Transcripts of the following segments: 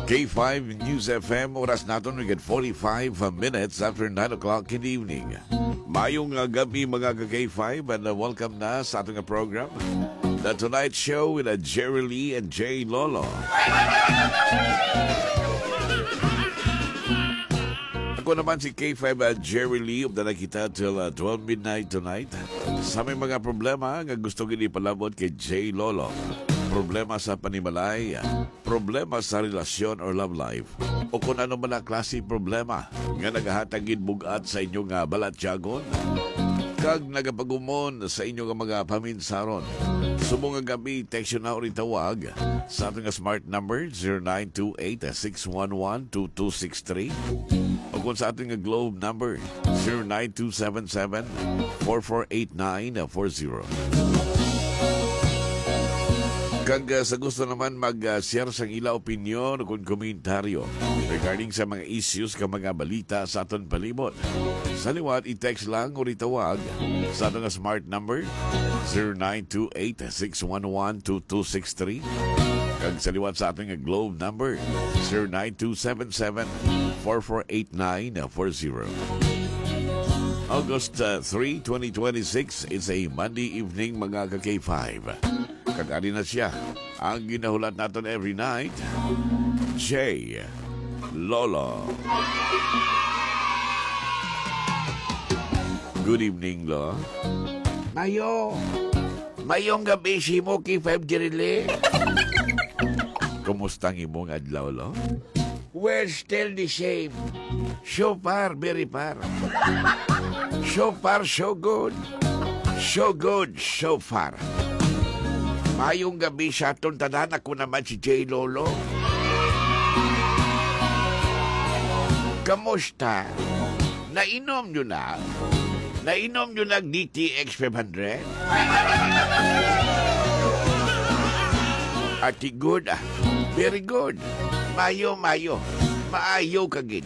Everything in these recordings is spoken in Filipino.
K5 News FM, oras natin we get 45 minutes after 9 o'clock in the evening. Mayong gabi mga ka-K5 and welcome na sa ating program, The Tonight Show with Jerry Lee and Jay Lolo. Ako naman si K5 Jerry Lee, updala kita till 12 midnight tonight. Sa may mga problema nga gusto gini palabot kay Jay Lolo. Problema sa panimalay, problema sa relasyon or love life, o kung ano man ang klase problema nga nagahatagin bugat sa inyong balatyagon, kag nagapagumon sa inyong mga paminsaron. Subong nga gabi, text yun na ulit tawag sa ating smart number 0928-611-2263 o kung sa ating Globe number 09277-448940. Kag sa gusto naman mag-share sa ila opinion o kung komentaryo regarding sa mga issues ka mga balita sa aton palibot. Sa liwat, i-text lang o ritawag sa atong smart number 0928-611-2263. Kag sa liwat sa ating Globe number 09277-448940. August 3, 2026 is a Monday evening mga ka-K5. Kagani na siya ang ginahulat natin every night, Jay Lolo. Good evening, Lo. Mayong gabi si mo K5 Jerry. Kumusta ang imong adlaw, Lo? Well, still the same. So far, very far. So far, so good. So good, so far. Mayong gabi sa aton tanan, ako naman si Jay Lolo. Kamusta? Nainom nyo na? Nainom nyo na DTX 500? Ati good ah. Very good. Mayo. Maayo ka gid.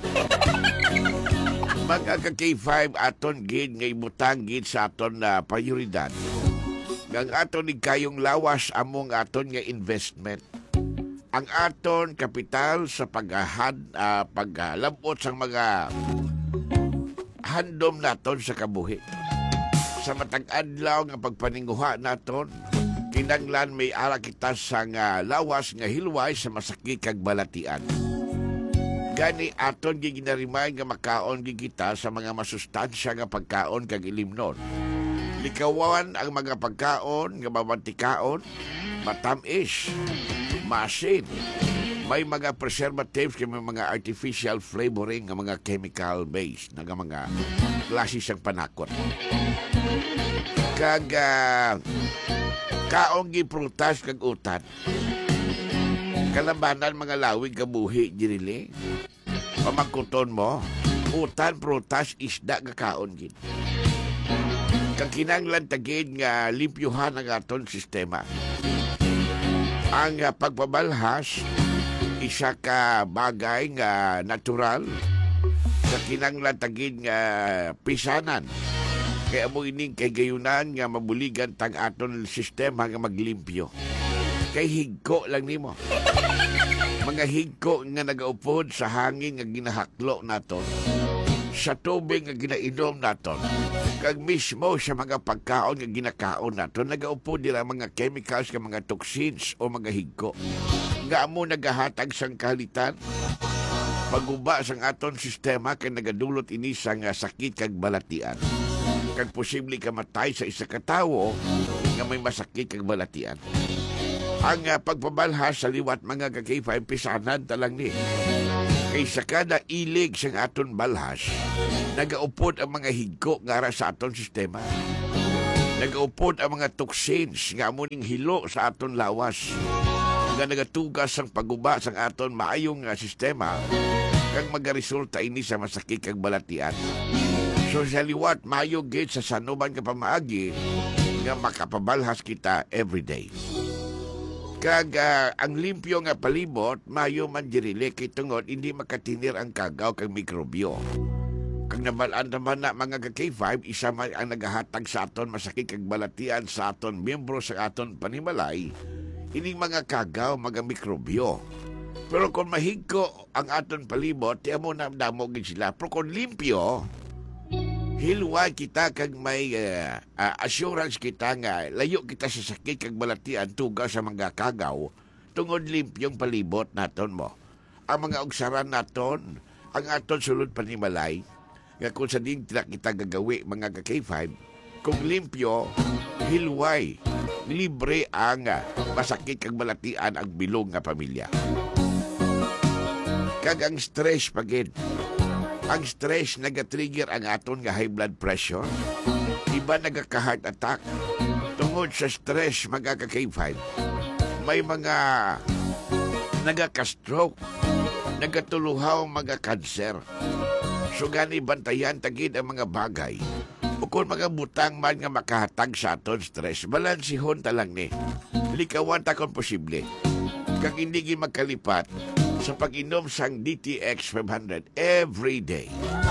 Mga ka-K5 aton gid ngay butang gid sa aton na prioridad. Ang aton ni kayong lawas among aton nga investment. Ang aton kapital sa paglalabot sang mga handom naton sa kabuhi. Sa matag adlaw nga pagpaninguha naton, kinanglan may ara kita sa nga lawas nga hilway sa masakit kag balatian. Gani aton giginarimay nga makaon kita sa mga masustansya nga pagkaon kag ilimnon. Likawan ang mga pagkaon nga mabantikaon, matamis, masin, may mga preservatives, may mga artificial flavoring nga mga chemical based nga mga klase sang panakot. Kag kaong giprutas kag utan. Kalabanan mga lawig kabuhi dirili. Pamangkuton mo, utan, prutas, isda nga kaon gid. Kang kinanglan tagid nga limpyuhan ang aton sistema. Ang pagpabalhas isa ka bagay nga natural sa kinanglan tagid nga pisanan. Kaya mo ining kay gayunan nga mabuligan tang aton sistema nga maglimpyo. Kay higko lang nimo. Mga higko nga nagaupod sa hangin nga ginahaklo naton, sa tubig nga ginainom naton, kag mismo sa mga pagkaon nga ginakaon naton, nagaupo dira mga chemicals nga mga toxins o mga higko. Nga mo nagahatag sang kahalitan, paguba sang aton sistema kay nagadulot ini sang sakit kag balatian. Kag posible ka matay sa isa ka tawo nga may masakit kag balatian. Ang pagpabalhas sa liwat mga ka-K5 pisanan talang ni. Kay sa kada ilig sang aton balhas, nagaupod ang mga higko nga ara sa aton sistema. Nagaupod ang mga toxins nga amuning hilo sa aton lawas. Nga nagatugas sang paguba sang aton maayong sistema kag magaresulta ini sa masakit kag balatian. So sa liwat, maayo gid sa sanuban ka pamaagi nga makapabalhas kita everyday. Kag ang limpyo nga palibot, mayo man dirili kay tungod hindi makatinir ang kagaw kag mikrobyo. Kag nabalaan naman na mga ka-K5, isa man ang nagahatag sa aton masakit kag balatian sa aton miyembro sa aton panimalay, ining mga kagaw, mga mikrobyo. Pero kung mahigko ang aton palibot, tiyan mo na damogin sila. Pero kung limpyo, hilwa kita kag may assurance kita nga layo kita sa sakit kag balatian tugaw sa mga kagaw tungod limpyong palibot naton mo. Ang mga ugsaran naton, ang aton sulod panimalay, nga kung sa din kita gagawi mga ka-K5, kung limpyo, hilway, libre ang masakit kag balatian ang bilog nga pamilya. Kag ang stress pagid. Ang stress nagatrigger ang aton nga high blood pressure. Iba nagaka-heart attack. Tungod sa stress mga ka-K5, may mga nagaka-stroke, nagatuluhaw mga cancer. So gani bantayan tagid ang mga bagay. O kung mga butang man nga makahatag sa aton stress, balansihon talang ni. Likawan ta kung posible. Kag hindi gi magkalipat sa pag-inom sang DTX 500 every day.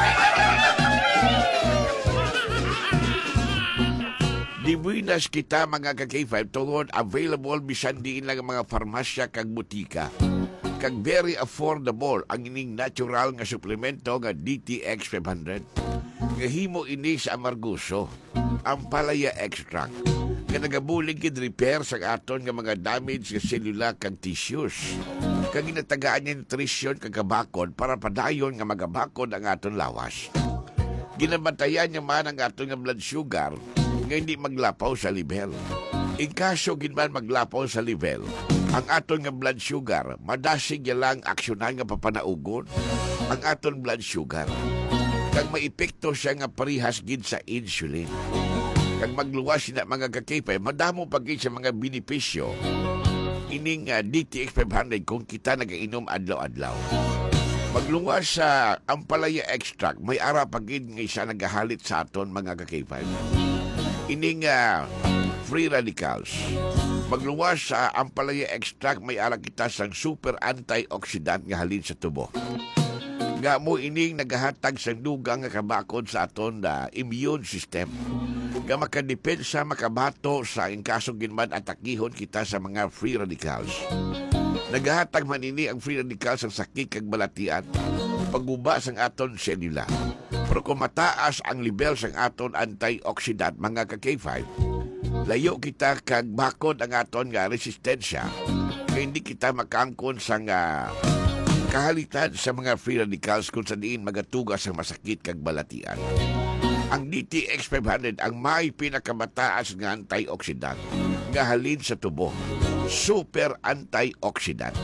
Di buinas kita mga ka-K5 tungod available bisan diin lang ang mga farmasya kag butika. Kag very affordable ang ining natural nga suplemento nga DTX 500. Nga himo ini sa Amarguso, ang palaya extract nga nagabulig kid repair sa aton nga mga damage sa selula kag tissues. Kag ginatagaan niya nutrisyon kag kabakod para padayon nga magabakod ang aton lawas. Ginabantayan niya man ang aton nga blood sugar nga hindi maglapaw sa level. In kaso ginman maglapaw sa level, ang aton nga blood sugar, madasig niya lang aksyonan nga papanaugon ang aton blood sugar. Kag maepekto siya nga parihas gid sa insulin. Kag magluwas na mga kakipay, madamo pagid sa mga benepisyo ining DTX 500 kung kita nagainom adlaw-adlaw. Magluwas sa ampalaya extract, may ara pagid nga isa nagahalit sa aton mga kakipay. Ining free radicals. Magluwas sa ampalaya extract, may ara kita sang super antioxidant nga halin sa tubo. Nga mo ining nagahatag sa dugang nga kabakod sa aton immune system. Nga makadepensa makabato sa inkasong ginman atakihon kita sa mga free radicals. Nagahatag man ini ang free radicals ang sakit kag balatian, pagguba sang aton selula. Pero kung mataas ang level sang aton antioxidant mga ka-K5, layo kita kag bakod ang aton nga resistensya. Kaya hindi kita makaangkon sang kahalitan sa mga free radicals kung sa diin magatugas ang masakit kag balatian. Ang DTX 500 ang may pinakamataas nga antioxidant nga halin sa tubo. Super antioxidant.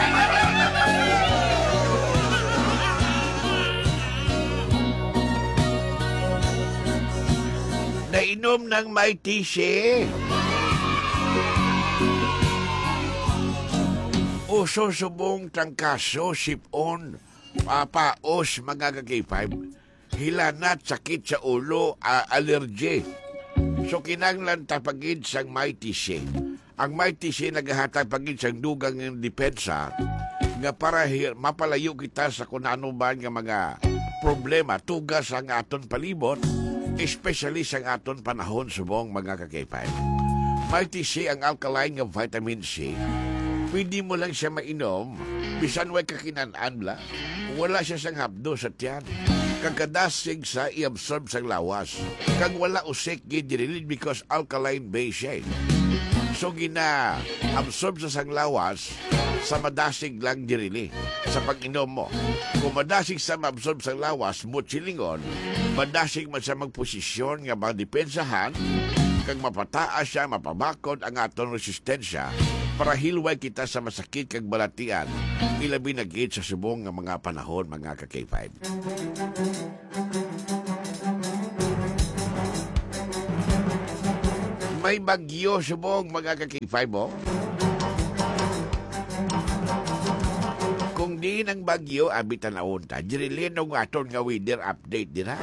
Nainom ng may tisi. Uso subong trangkaso, sipon, papaos, mga ka-K5, hilanat, sakit sa ulo, allergy. So kinanglan tapagid sang may tisi. Ang may tisi naghahatag pagid sang dugang ng depensa nga para mapalayo kita sa kung ano ba nga mga problema tugas ang aton palibot, especially sang aton panahon subong mga ka-K5. May tisi ang alkaline nga vitamin C. Pwede mo lang siya mainom, bisan way kakinanaan la, wala siya sang hapdo sa tiyan. Kagkadasig sa i-absorb sa lawas. Kag wala usik gidirilig because alkaline base siya. So gina-absorb sa sang lawas, sa madasig lang dirili sa pag-inom mo. Kung madasig sa ma-absorb sa lawas, mutsilingon, madasig man sa magposisyon nga magdepensahan, kag mapataas siya, mapabakod ang aton resistensya, para hilway kita sa masakit kag balatian, ilabi na gid sa subong nga mga panahon mga ka-K5. May bagyo subong mga ka-K5 mo. Kung di ng bagyo, abitan na unta. Dirilin ng aton nga weather update din ha.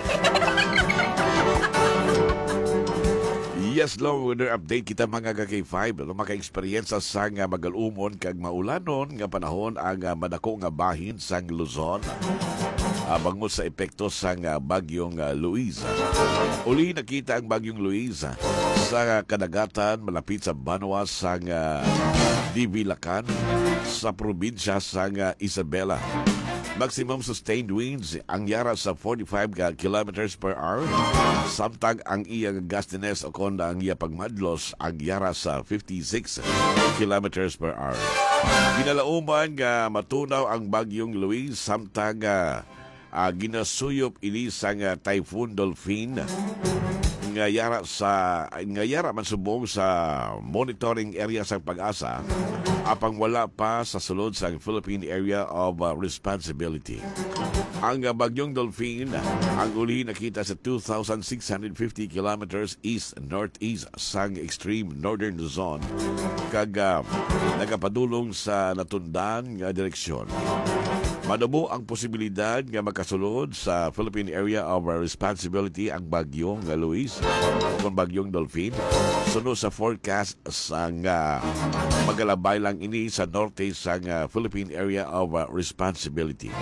Yes, long weather update kita mga ka-K5. Maka-experience sang magalumon kag maulanon nga panahon ang madako nga bahin sang Luzon. Bangon sa epekto sang bagyong Luisa. Uli nakita ang bagyong Luisa sa kadagatan malapit sa Banwa sang Divilacan sa probinsya sa Isabela. Maximum sustained winds ang yara sa 45 kilometers per hour. Samtang ang iyang gustiness o konda ang iya pagmadlos ang yara sa 56 kilometers per hour. Ginalauman nga matunaw ang bagyong Luis samtang ginasuyop ini sa Typhoon Dolphin nga yara man subong sa monitoring area sa Pag-asa apang wala pa sa sulod sa Philippine Area of Responsibility. Ang bagyong Dolphin ang uli nakita sa 2,650 kilometers east-northeast sa extreme northern zone kag nagapadulong sa natundan nga direksyon. Madamo ang posibilidad nga makasulod sa Philippine Area of Responsibility ang bagyong Luis kung bagyong Dolphin. Sunod sa forecast sa magalabay lang ini sa norte sa Philippine Area of Responsibility.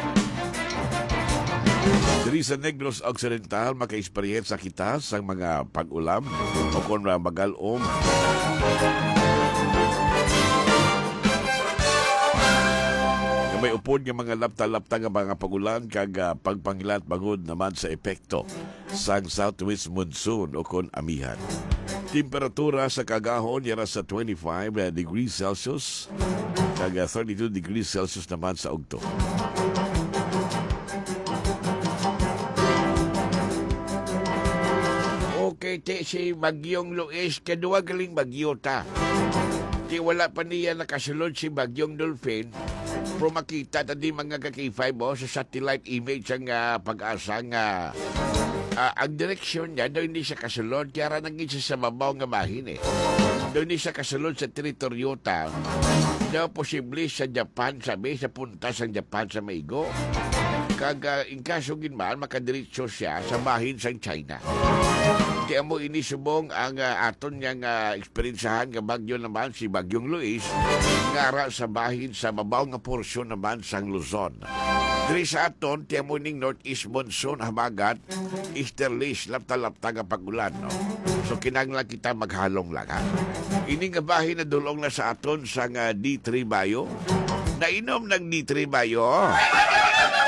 Diri sa Negros Occidental, maka-experience kita sa mga pag-ulam o kung magalom. May upod nga mga lapta-lapta nga mga pagulan kag pagpangilat bangod naman sa epekto sa southwest monsoon o kon amihan. Temperatura sa kagahon yara sa 25 degrees Celsius kag 32 degrees Celsius naman sa ugto. Okay, te, si Bagyong Luis, kadua galing bagyo ta. Di wala pa niya nakasulod si Bagyong Dolphin. Pero makita tadi mga kakifay mo sa satellite image ang Pag-asa nga ang direksyon niya daw hindi siya kasulod kaya naging siya sa babaw nga bahin eh. Daw hindi siya kasulod sa teritoryo ta. Daw posible sa Japan, sabi sa punta sa Japan sa Maigo. Kag in kaso ginman makadiretso siya sa bahin sa China. Kaya mo inisubong ang aton niyang eksperyensahan nga bagyo naman si Bagyong Luis ngara sa bahin sa mabaw nga porsyon naman sa Luzon. Diri sa aton, tiya mo ning northeast monsoon habagat, easterlies, lapta-lapta nga pagulan. No? So kinanglan kita maghalong lang. Ha? Ini nga bahin na dulong na sa aton sa D3 Bayo. Nainom ng D3 Bayo.